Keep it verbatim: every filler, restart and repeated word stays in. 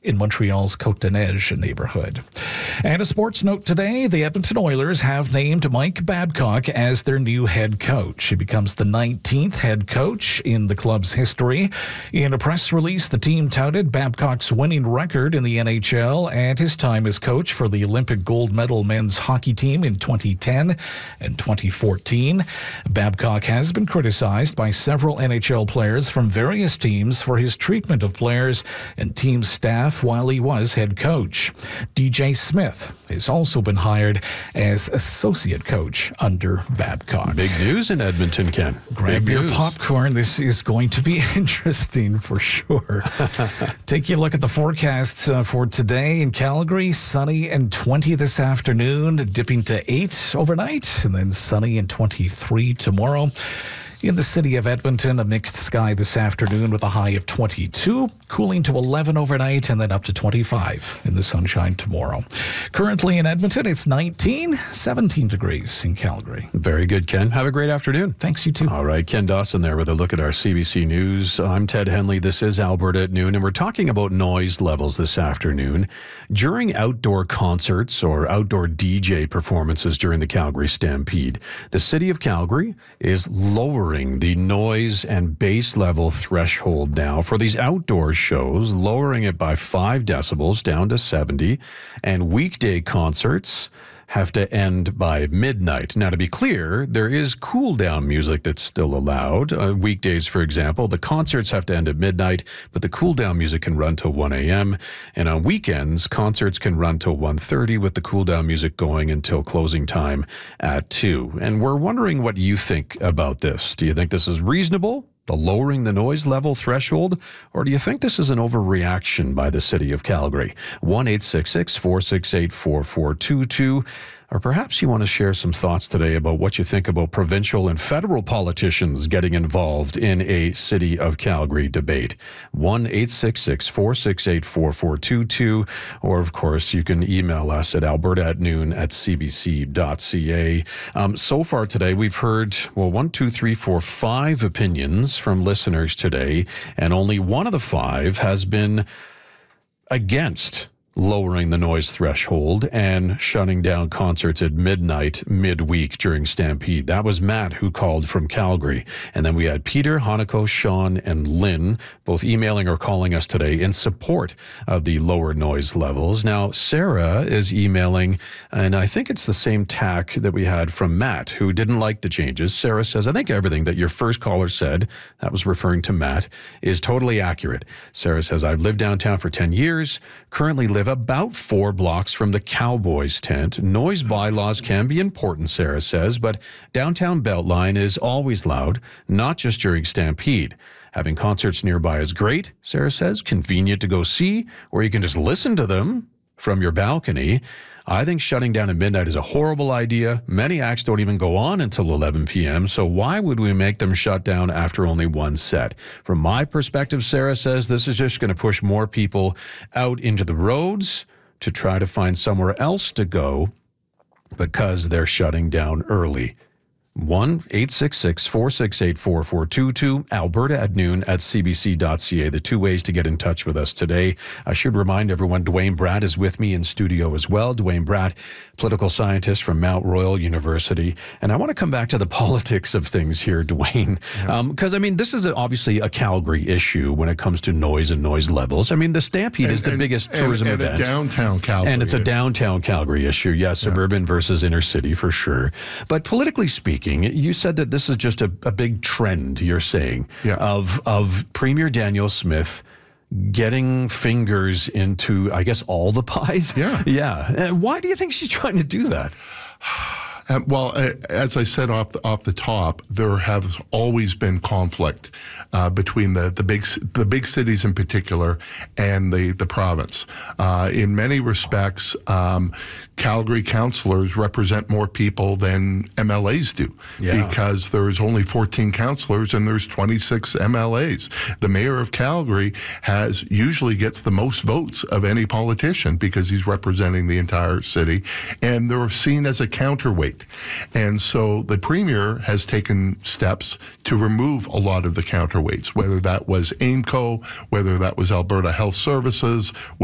in Montreal's Côte-des-Neiges neighborhood. And a sports note today, the Edmonton Oilers have named Mike Babcock as their new head coach. He becomes the nineteenth head coach in the club's history. In a press release, the team touted Babcock's winning record in the N H L and his time as coach for the Olympic gold medal men's hockey team in twenty ten and twenty fourteen. Babcock has been criticized by several N H L players from various teams for his treatment of players and team staff while he was head coach. D J Smith has also been hired as associate coach under Babcock. Big news in Edmonton, Ken. Grab Big your news. popcorn. This is going to be interesting for sure. Take a look at the forecasts uh, for today in Calgary. Sunny and twenty this afternoon, dipping to eight overnight, and then sunny and twenty-three tomorrow. In the city of Edmonton, a mixed sky this afternoon with a high of twenty-two, cooling to eleven overnight, and then up to twenty-five in the sunshine tomorrow. Currently in Edmonton, it's nineteen, seventeen degrees in Calgary. Very good, Ken. Have a great afternoon. Thanks, you too. All right, Ken Dawson there with a look at our C B C News. I'm Ted Henley. This is Alberta at Noon, and we're talking about noise levels this afternoon. During outdoor concerts or outdoor D J performances during the Calgary Stampede, the city of Calgary is lowering the noise and bass level threshold now for these outdoor shows, lowering it by five decibels down to seventy, and weekday concerts have to end by midnight. Now, to be clear, there is cool-down music that's still allowed. Uh, weekdays, for example, the concerts have to end at midnight, but the cool-down music can run till one a.m. And on weekends, concerts can run till one thirty with the cool-down music going until closing time at two. And we're wondering what you think about this. Do you think this is reasonable, the lowering the noise level threshold, or do you think this is an overreaction by the city of Calgary? one eight six six, four six eight, four four two two. Or perhaps you want to share some thoughts today about what you think about provincial and federal politicians getting involved in a City of Calgary debate. one eight six six, four six eight, four four two two. Or, of course, you can email us at alberta at noon at c b c dot c a. Um, so far today, we've heard, well, one, two, three, four, five opinions from listeners today, and only one of the five has been against lowering the noise threshold and shutting down concerts at midnight midweek during Stampede. That was Matt, who called from Calgary. And then we had Peter, Hanako, Sean, and Lynn, both emailing or calling us today in support of the lower noise levels. Now, Sarah is emailing, and I think it's the same tack that we had from Matt, who didn't like the changes. Sarah says, I think everything that your first caller said, that was referring to Matt, is totally accurate. Sarah says, I've lived downtown for ten years, currently live about four blocks from the Cowboys tent. Noise bylaws can be important, Sarah says, but downtown Beltline is always loud, not just during Stampede. Having concerts nearby is great, Sarah says, convenient to go see, or you can just listen to them from your balcony. I think shutting down at midnight is a horrible idea. Many acts don't even go on until eleven p.m., so why would we make them shut down after only one set? From my perspective, Sarah says, this is just going to push more people out into the roads to try to find somewhere else to go because they're shutting down early. one eight six six, four six eight, four four two two, Alberta at noon at c b c dot c a. The two ways to get in touch with us today. I should remind everyone, Dwayne Bratt is with me in studio as well. Dwayne Bratt, political scientist from Mount Royal University. And I want to come back to the politics of things here, Dwayne, because, yeah. um, I mean, this is obviously a Calgary issue when it comes to noise and noise levels. I mean, the Stampede and, is the and, biggest and, tourism and event. And a downtown Calgary. And it's a downtown Calgary issue. Yes, yeah, suburban yeah. versus inner city for sure. But politically speaking, you said that this is just a, a big trend, you're saying, yeah. of of Premier Danielle Smith getting fingers into, I guess, all the pies? Yeah. Yeah. And why do you think she's trying to do that? Um, well, uh, as I said off the, off the top, there has always been conflict uh, between the, the big the big cities in particular and the the province. Uh, in many respects, um, Calgary councillors represent more people than M L As do, yeah. because there's only fourteen councillors and there's twenty-six M L As. The mayor of Calgary has usually gets the most votes of any politician because he's representing the entire city, and they're seen as a counterweight. And so the premier has taken steps to remove a lot of the counterweights, whether that was AIMCO, whether that was Alberta Health Services,